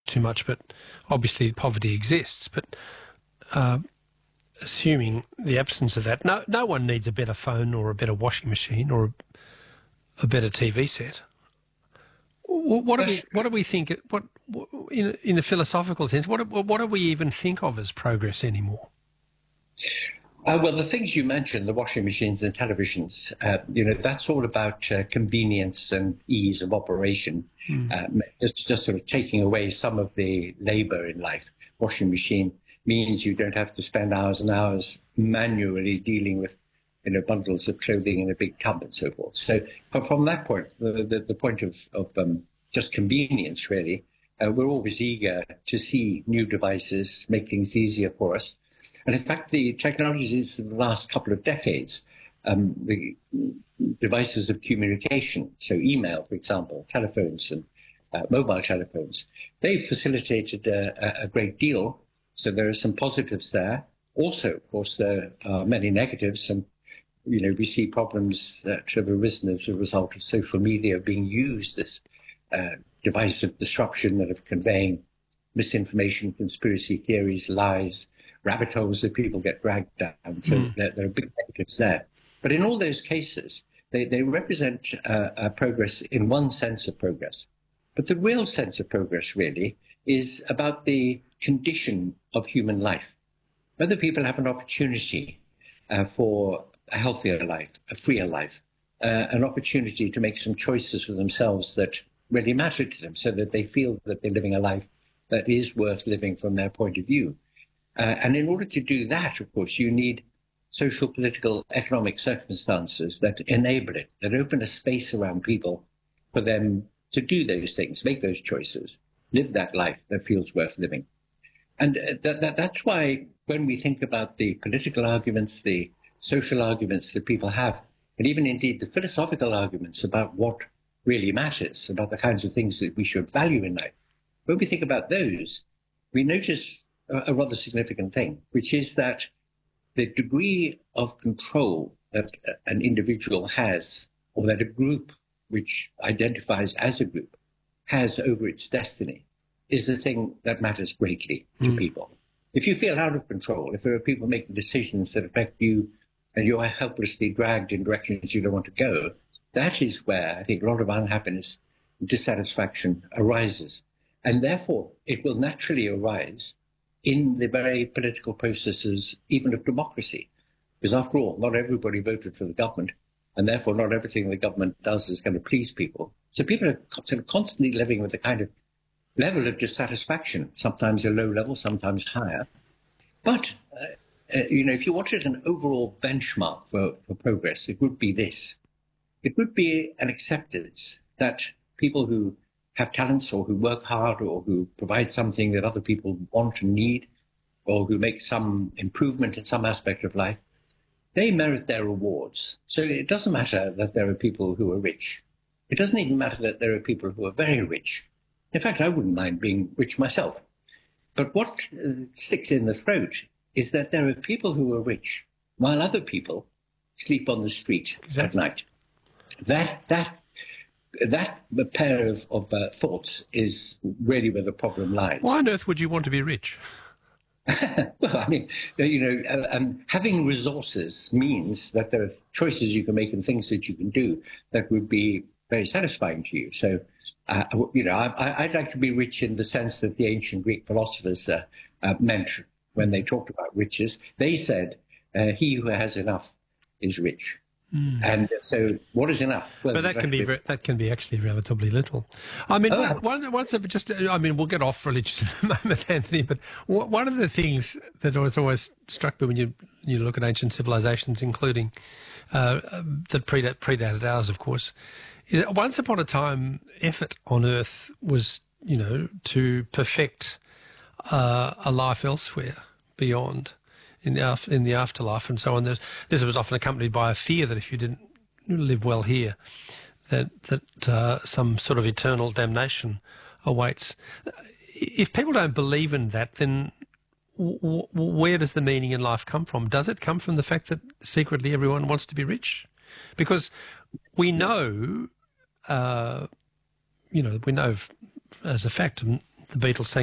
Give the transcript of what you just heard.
too much, but obviously poverty exists. But assuming the absence of that, no one needs a better phone or a better washing machine or a better TV set. What do we think? What in a philosophical sense? What do we even think of as progress anymore? Well, the things you mentioned, the washing machines and televisions, that's all about convenience and ease of operation. It's just sort of taking away some of the labor in life. Washing machine means you don't have to spend hours and hours manually dealing with bundles of clothing in a big tub and so forth. So from that point, the point of just convenience, really, we're always eager to see new devices, make things easier for us. And in fact, the technologies of the last couple of decades, the devices of communication, so email, for example, telephones and mobile telephones, they've facilitated a great deal. So there are some positives there. Also, of course, there are many negatives, and we see problems that have arisen as a result of social media being used as device of disruption and of conveying misinformation, conspiracy theories, lies, rabbit holes that people get dragged down. So there are big negatives there. But in all those cases, they represent progress in one sense of progress. But the real sense of progress, really, is about the condition of human life. Whether people have an opportunity for a healthier life, a freer life, an opportunity to make some choices for themselves that really matter to them, so that they feel that they're living a life that is worth living from their point of view. And in order to do that, of course, you need social, political, economic circumstances that enable it, that open a space around people for them to do those things, make those choices, live that life that feels worth living. And that's why when we think about the political arguments, the social arguments that people have, and even indeed the philosophical arguments about what really matters, about the kinds of things that we should value in life, when we think about those, we notice a rather significant thing, which is that the degree of control that an individual has, or that a group which identifies as a group has over its destiny, is the thing that matters greatly to people. If you feel out of control, if there are people making decisions that affect you and you're helplessly dragged in directions you don't want to go, that is where I think a lot of unhappiness, dissatisfaction arises. And therefore, it will naturally arise in the very political processes, even of democracy. Because after all, not everybody voted for the government, and therefore not everything the government does is going to please people. So people are sort of constantly living with a kind of level of dissatisfaction, sometimes a low level, sometimes higher. But, if you wanted an overall benchmark for progress, it would be this. It would be an acceptance that people who have talents or who work hard or who provide something that other people want and need, or who make some improvement in some aspect of life, they merit their rewards. So it doesn't matter that there are people who are rich. It doesn't even matter that there are people who are very rich. In fact, I wouldn't mind being rich myself. But what sticks in the throat is that there are people who are rich while other people sleep on the street at night. That pair of thoughts is really where the problem lies. Why on earth would you want to be rich? Well, I mean, having resources means that there are choices you can make and things that you can do that would be very satisfying to you. So, I'd like to be rich in the sense that the ancient Greek philosophers meant when they talked about riches. They said, he who has enough is rich. And so, what is enough? Well, but that can be actually relatively little. I mean, we'll get off religion in a moment, Anthony. But one of the things that has always struck me when you look at ancient civilizations, including that predated ours, of course, is that once upon a time, effort on Earth was, to perfect a life elsewhere beyond. In the afterlife and so on. This was often accompanied by a fear that if you didn't live well here, that some sort of eternal damnation awaits. If people don't believe in that, then where does the meaning in life come from? Does it come from the fact that secretly everyone wants to be rich? Because we know, as a fact the Beatles sang